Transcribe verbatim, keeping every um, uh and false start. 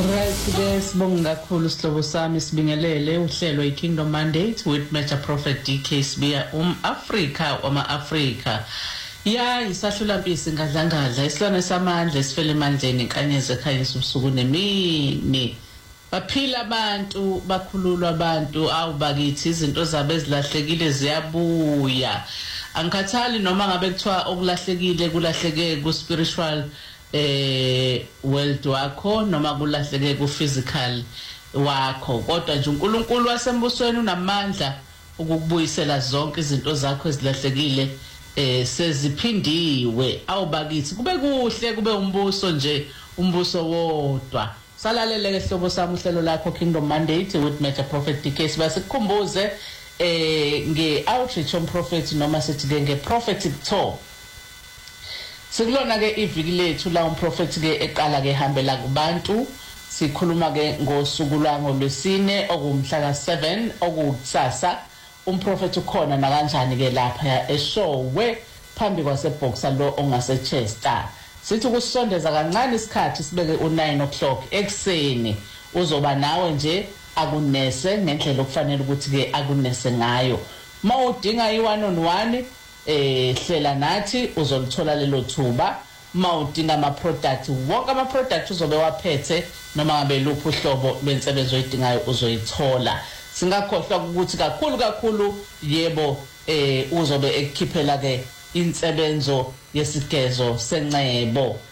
Right, ke sibonga kakhulu sihlobo sami sibingelele uhlelo iKingdom Mandate with Major Prophet D K Sibiya um Africa wama Africa. Ya isahlula mpisi ngadlangadla isilwane samandla esifele emandleni inkanyezi ekhanyisa ubusuku nemini. Baphila abantu bakhululwa abantu awubakithi izinto zabe ezilahlekile ziyabuya. Angikhathali noma ngabe kuthiwa okulahlekile kulahleke ku spiritual eh world wakho noma kulahleke ku physical wakho, kodwa nje uNkulunkulu wasembusweni unamandla ukukubuyisela zonke izinto zakho ezilahlekile eh seziphindiwe. Awubakithi kube kuhle kube umbuso nje umbuso wodwa. Salalele ke hlobo sami uhlelo lakho Kingdom Mandate with Major Prophet D K Sibiya sikukhumbuze eh nge outreach on prophet noma sithi ke nge prophetic tour. Sikulona ke iviki lethu la umprofeti ke eqala ke hambela kubantu. Sikhuluma ke ngosuku lwango lwesine okumhla ka seven okukusasa. Umprofeti ukhona na kanjani ke lapha eShowe phambi kwaseBoxer lo ongase Chester. Sithi kusondeza kancane isikhathi sibeke u nine o'clock ekseni uzoba nawe nje akunese ngendlela okufanele ukuthi ke akunese ngayo. Mawudinga i one on one eh hlela nathi uzolithola lelo thuba. Mawudinga ama product wonke ama product uzobe waphethe noma ngabe luphi uhlobo lwensebenzo oyidingayo uzoyithola. Singakhohlwa ukuthi kakhulu kakhulu yebo eh uzobe ekukhiphela ke insebenzo yesigezo sencebo.